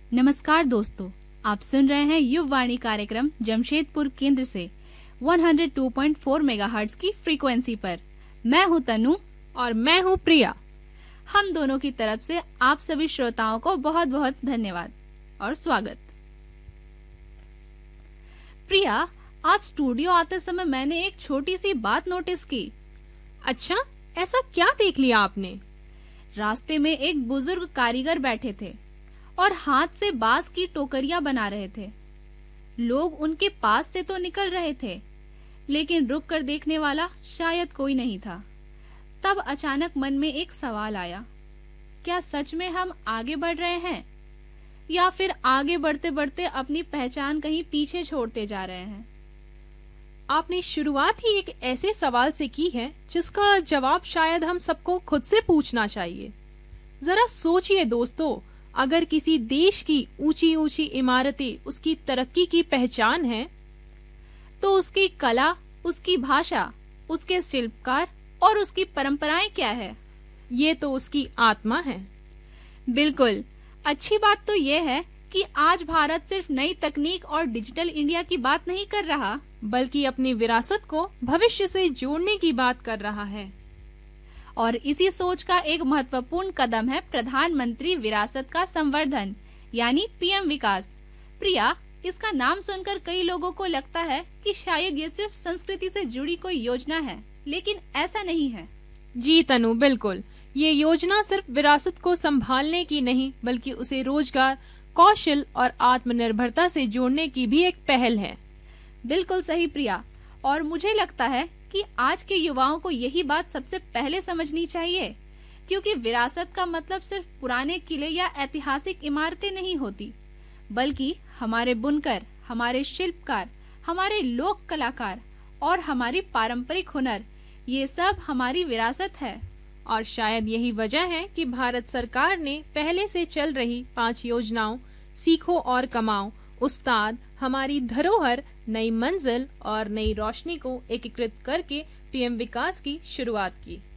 नमस्कार दोस्तों, आप सुन रहे हैं युववाणी कार्यक्रम जमशेदपुर केंद्र से 102.4 मेगाहर्ट्ज की फ्रीक्वेंसी पर। मैं हूं तनु और मैं हूं प्रिया। हम दोनों की तरफ से आप सभी श्रोताओं को बहुत बहुत धन्यवाद और स्वागत। प्रिया, आज स्टूडियो आते समय मैंने एक छोटी सी बात नोटिस की। अच्छा, ऐसा क्या देख लिया आपने? रास्ते में एक बुजुर्ग कारीगर बैठे थे और हाथ से बांस की टोकरियां बना रहे थे। लोग उनके पास से तो निकल रहे थे, लेकिन रुक कर देखने वाला शायद कोई नहीं था। तब अचानक मन में एक सवाल आया, क्या सच में हम आगे बढ़ रहे हैं या फिर आगे बढ़ते बढ़ते अपनी पहचान कहीं पीछे छोड़ते जा रहे हैं? आपने शुरुआत ही एक ऐसे सवाल से की है जिसका जवाब शायद हम सबको खुद से पूछना चाहिए। जरा सोचिए दोस्तों, अगर किसी देश की ऊंची ऊंची इमारतें उसकी तरक्की की पहचान है, तो उसकी कला, उसकी भाषा, उसके शिल्पकार और उसकी परंपराएं क्या है? ये तो उसकी आत्मा है। बिल्कुल। अच्छी बात तो ये है कि आज भारत सिर्फ नई तकनीक और डिजिटल इंडिया की बात नहीं कर रहा, बल्कि अपनी विरासत को भविष्य से जोड़ने की बात कर रहा है। और इसी सोच का एक महत्वपूर्ण कदम है प्रधानमंत्री विरासत का संवर्धन, यानी पीएम विकास। प्रिया, इसका नाम सुनकर कई लोगों को लगता है कि शायद ये सिर्फ संस्कृति से जुड़ी कोई योजना है, लेकिन ऐसा नहीं है। जी तनु, बिल्कुल। ये योजना सिर्फ विरासत को संभालने की नहीं, बल्कि उसे रोजगार, कौशल और आत्मनिर्भरता से जोड़ने की भी एक पहल है। बिल्कुल सही प्रिया, और मुझे लगता है कि आज के युवाओं को यही बात सबसे पहले समझनी चाहिए, क्योंकि विरासत का मतलब सिर्फ पुराने किले या ऐतिहासिक इमारतें नहीं होती, बल्कि हमारे बुनकर, हमारे शिल्पकार, हमारे लोक कलाकार और हमारी पारंपरिक हुनर, ये सब हमारी विरासत है। और शायद यही वजह है कि भारत सरकार ने पहले से चल रही 5 योजनाओं सीखो और कमाओ, उस्ताद, हमारी धरोहर, नई मंजिल और नई रोशनी को एकीकृत करके पीएम विकास की शुरुआत की।